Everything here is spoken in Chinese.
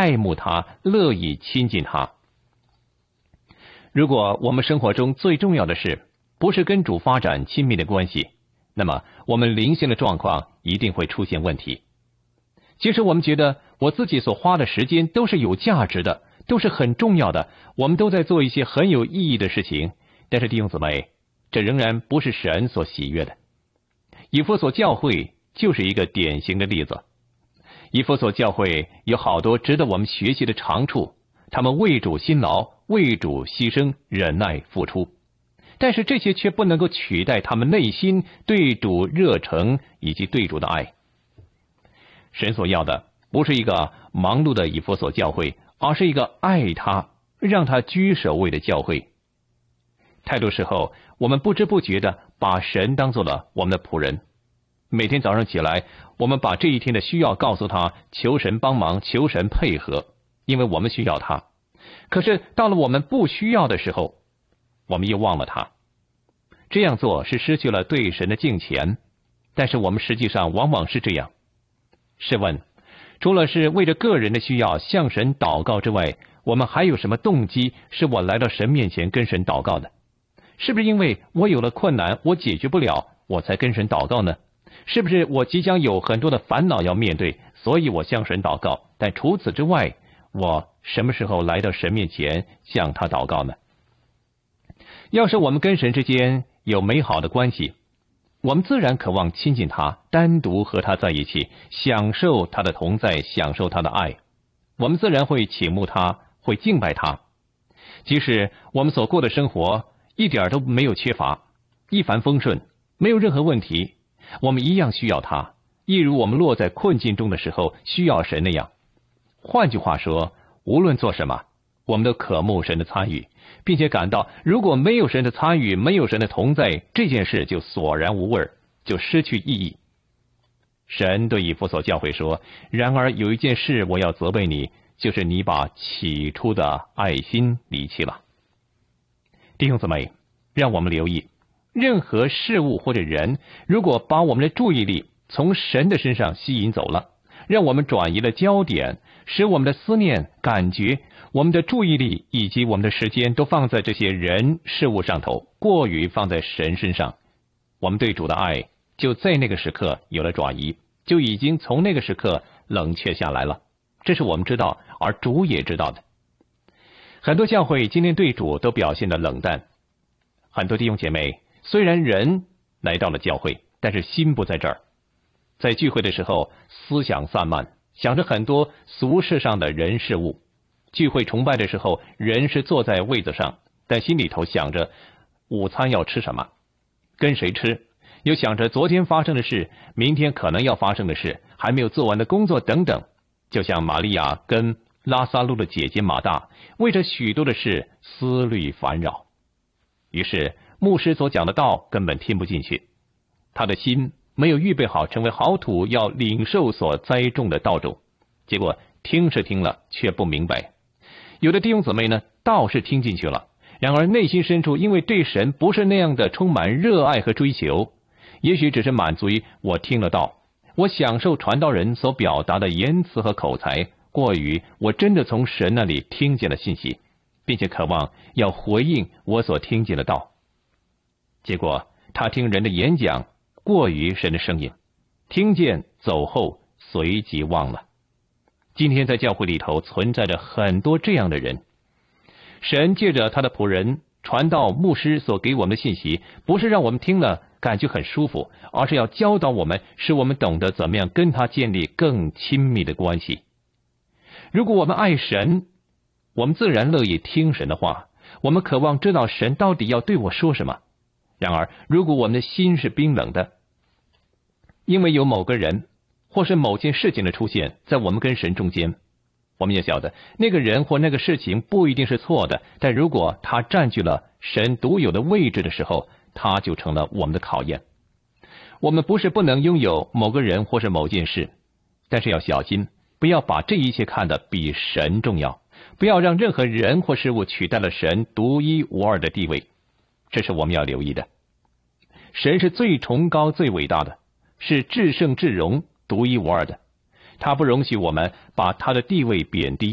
爱慕他，乐意亲近他。如果我们生活中最重要的事不是跟主发展亲密的关系，那么我们灵性的状况一定会出现问题。其实我们觉得我自己所花的时间都是有价值的，都是很重要的，我们都在做一些很有意义的事情，但是弟兄姊妹，这仍然不是神所喜悦的。以弗所教会就是一个典型的例子。以弗所教会有好多值得我们学习的长处，他们为主辛劳，为主牺牲，忍耐付出，但是这些却不能够取代他们内心对主热诚以及对主的爱。神所要的不是一个忙碌的以弗所教会，而是一个爱他，让他居首位的教会。太多时候我们不知不觉地把神当作了我们的仆人，每天早上起来，我们把这一天的需要告诉他，求神帮忙，求神配合，因为我们需要他。可是到了我们不需要的时候，我们又忘了他。这样做是失去了对神的敬虔，但是我们实际上往往是这样。试问，除了是为着个人的需要向神祷告之外，我们还有什么动机是我来到神面前跟神祷告的？是不是因为我有了困难，我解决不了，我才跟神祷告呢？是不是我即将有很多的烦恼要面对，所以我向神祷告？但除此之外，我什么时候来到神面前向他祷告呢？要是我们跟神之间有美好的关系，我们自然渴望亲近他，单独和他在一起，享受他的同在，享受他的爱。我们自然会倾慕他，会敬拜他。即使我们所过的生活一点都没有缺乏，一帆风顺，没有任何问题，我们一样需要他，一如我们落在困境中的时候需要神那样。换句话说，无论做什么，我们都渴慕神的参与，并且感到如果没有神的参与，没有神的同在，这件事就索然无味，就失去意义。神对以弗所教会说，然而有一件事我要责备你，就是你把起初的爱心离弃了。弟兄姊妹，让我们留意，任何事物或者人，如果把我们的注意力从神的身上吸引走了，让我们转移了焦点，使我们的思念、感觉、我们的注意力以及我们的时间都放在这些人事物上头，过于放在神身上，我们对主的爱就在那个时刻有了转移，就已经从那个时刻冷却下来了。这是我们知道，而主也知道的。很多教会今天对主都表现得冷淡，很多弟兄姐妹虽然人来到了教会，但是心不在这儿。在聚会的时候，思想散漫，想着很多俗世上的人事物。聚会崇拜的时候，人是坐在位子上，但心里头想着午餐要吃什么，跟谁吃，又想着昨天发生的事，明天可能要发生的事，还没有做完的工作等等。就像玛利亚跟拉撒路的姐姐马大，为着许多的事思虑烦扰。于是牧师所讲的道根本听不进去，他的心没有预备好成为好土，要领受所栽种的道种，结果听是听了，却不明白。有的弟兄姊妹呢，道是听进去了，然而内心深处因为对神不是那样的充满热爱和追求，也许只是满足于我听了道，我享受传道人所表达的言辞和口才，过于我真的从神那里听见了信息，并且渴望要回应我所听见的道。结果他听人的演讲过于神的声音，听见走后随即忘了。今天在教会里头存在着很多这样的人。神借着他的仆人传道牧师所给我们的信息，不是让我们听了感觉很舒服，而是要教导我们，使我们懂得怎么样跟他建立更亲密的关系。如果我们爱神，我们自然乐意听神的话，我们渴望知道神到底要对我说什么。然而如果我们的心是冰冷的，因为有某个人或是某件事情的出现在我们跟神中间，我们也晓得那个人或那个事情不一定是错的，但如果他占据了神独有的位置的时候，他就成了我们的考验。我们不是不能拥有某个人或是某件事，但是要小心，不要把这一切看得比神重要，不要让任何人或事物取代了神独一无二的地位，这是我们要留意的。神是最崇高最伟大的，是至圣至荣独一无二的，他不容许我们把他的地位贬低。